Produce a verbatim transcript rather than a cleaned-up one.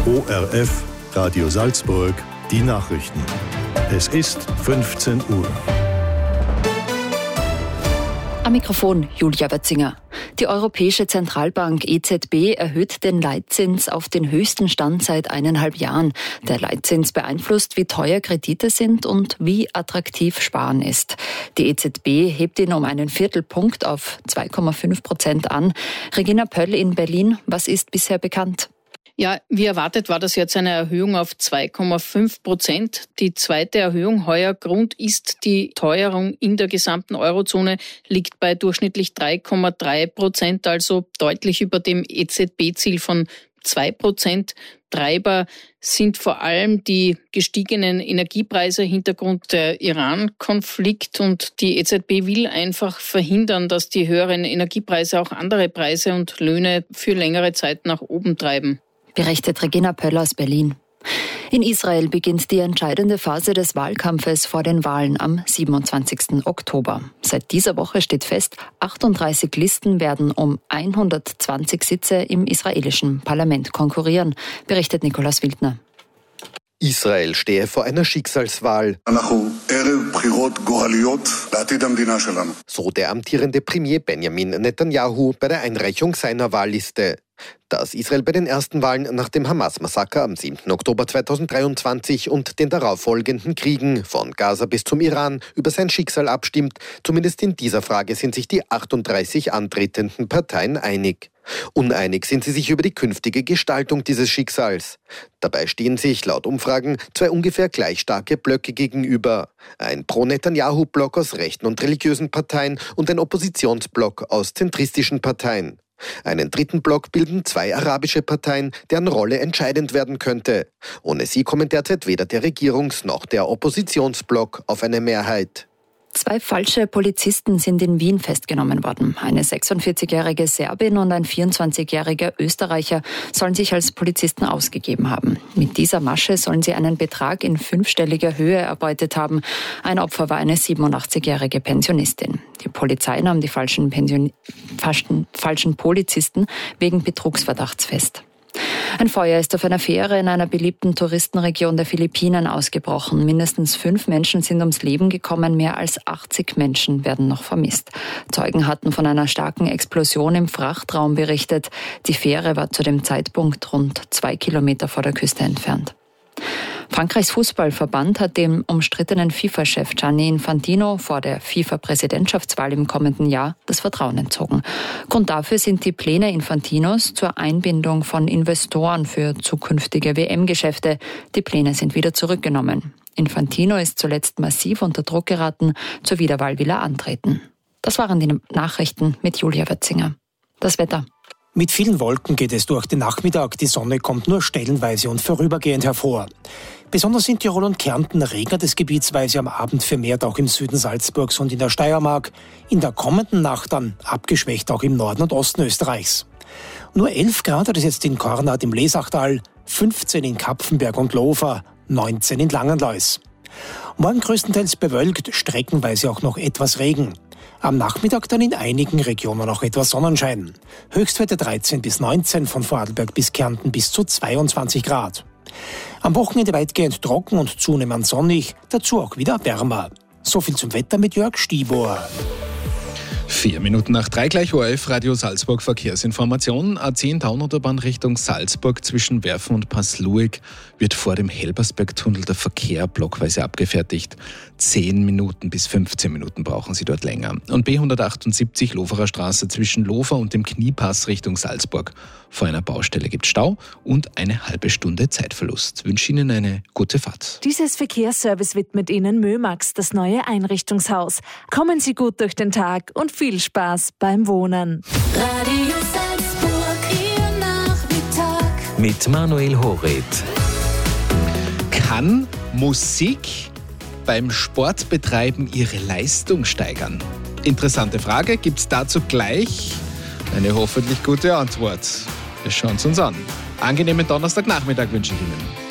O R F, Radio Salzburg, die Nachrichten. Es ist fünfzehn Uhr. Am Mikrofon Julia Wetzinger. Die Europäische Zentralbank E Z B erhöht den Leitzins auf den höchsten Stand seit eineinhalb Jahren. Der Leitzins beeinflusst, wie teuer Kredite sind und wie attraktiv Sparen ist. Die E Z B hebt ihn um einen Viertelpunkt auf zwei Komma fünf Prozent an. Regina Pöll in Berlin, was ist bisher bekannt? Ja, wie erwartet war das jetzt eine Erhöhung auf zwei Komma fünf Prozent. Die zweite Erhöhung heuer. Grund ist die Teuerung in der gesamten Eurozone, liegt bei durchschnittlich drei Komma drei Prozent, also deutlich über dem E Z B-Ziel von zwei Prozent. Treiber sind vor allem die gestiegenen Energiepreise, Hintergrund der Iran-Konflikt, und die E Z B will einfach verhindern, dass die höheren Energiepreise auch andere Preise und Löhne für längere Zeit nach oben treiben. Berichtet Regina Pöll aus Berlin. In Israel beginnt die entscheidende Phase des Wahlkampfes vor den Wahlen am siebenundzwanzigsten Oktober. Seit dieser Woche steht fest, achtunddreißig Listen werden um hundertzwanzig Sitze im israelischen Parlament konkurrieren, berichtet Nikolaus Wildner. Israel stehe vor einer Schicksalswahl. So der amtierende Premier Benjamin Netanyahu bei der Einreichung seiner Wahlliste. Dass Israel bei den ersten Wahlen nach dem Hamas-Massaker am siebten Oktober zweitausenddreiundzwanzig und den darauffolgenden Kriegen von Gaza bis zum Iran über sein Schicksal abstimmt, zumindest in dieser Frage sind sich die achtunddreißig antretenden Parteien einig. Uneinig sind sie sich über die künftige Gestaltung dieses Schicksals. Dabei stehen sich laut Umfragen zwei ungefähr gleich starke Blöcke gegenüber. Ein Pro-Netanyahu-Block aus rechten und religiösen Parteien und ein Oppositionsblock aus zentristischen Parteien. Einen dritten Block bilden zwei arabische Parteien, deren Rolle entscheidend werden könnte. Ohne sie kommen derzeit weder der Regierungs- noch der Oppositionsblock auf eine Mehrheit. Zwei falsche Polizisten sind in Wien festgenommen worden. Eine sechsundvierzigjährige Serbin und ein vierundzwanzigjähriger Österreicher sollen sich als Polizisten ausgegeben haben. Mit dieser Masche sollen sie einen Betrag in fünfstelliger Höhe erbeutet haben. Ein Opfer war eine siebenundachtzigjährige Pensionistin. Die Polizei nahm die falschen, Pension- falschen, falschen Polizisten wegen Betrugsverdachts fest. Ein Feuer ist auf einer Fähre in einer beliebten Touristenregion der Philippinen ausgebrochen. Mindestens fünf Menschen sind ums Leben gekommen, mehr als achtzig Menschen werden noch vermisst. Zeugen hatten von einer starken Explosion im Frachtraum berichtet. Die Fähre war zu dem Zeitpunkt rund zwei Kilometer vor der Küste entfernt. Frankreichs Fußballverband hat dem umstrittenen FIFA-Chef Gianni Infantino vor der FIFA-Präsidentschaftswahl im kommenden Jahr das Vertrauen entzogen. Grund dafür sind die Pläne Infantinos zur Einbindung von Investoren für zukünftige W M-Geschäfte. Die Pläne sind wieder zurückgenommen. Infantino ist zuletzt massiv unter Druck geraten. Zur Wiederwahl will er antreten. Das waren die Nachrichten mit Julia Wetzinger. Das Wetter. Mit vielen Wolken geht es durch den Nachmittag. Die Sonne kommt nur stellenweise und vorübergehend hervor. Besonders in Tirol und Kärnten regnet es gebietsweise am Abend vermehrt auch im Süden Salzburgs und in der Steiermark. In der kommenden Nacht dann abgeschwächt auch im Norden und Osten Österreichs. Nur elf Grad hat es jetzt in Kornat im Lesachtal, fünfzehn in Kapfenberg und Lofer, neunzehn in Langenlois. Morgen größtenteils bewölkt, streckenweise auch noch etwas Regen. Am Nachmittag dann in einigen Regionen auch etwas Sonnenschein. Höchstwerte dreizehn bis neunzehn, von Vorarlberg bis Kärnten bis zu zweiundzwanzig Grad. Am Wochenende weitgehend trocken und zunehmend sonnig, dazu auch wieder wärmer. So viel zum Wetter mit Jörg Stibor. Vier Minuten nach drei gleich O R F, Radio Salzburg Verkehrsinformation. A zehn Daunautobahn Richtung Salzburg zwischen Werfen und Passluig wird vor dem Helbersbergtunnel der Verkehr blockweise abgefertigt. Zehn Minuten bis fünfzehn Minuten brauchen Sie dort länger. Und B hundertachtundsiebzig Loferer Straße zwischen Lofer und dem Kniepass Richtung Salzburg. Vor einer Baustelle gibt Stau und eine halbe Stunde Zeitverlust. Ich wünsche Ihnen eine gute Fahrt. Dieses Verkehrsservice widmet Ihnen Mömax, das neue Einrichtungshaus. Kommen Sie gut durch den Tag und viel Spaß beim Wohnen. Radio Salzburg, Ihr Nachmittag. Mit Manuel Horet. Kann Musik beim Sportbetreiben ihre Leistung steigern? Interessante Frage. Gibt es dazu gleich eine hoffentlich gute Antwort? Wir schauen es uns an. Angenehmen Donnerstagnachmittag wünsche ich Ihnen.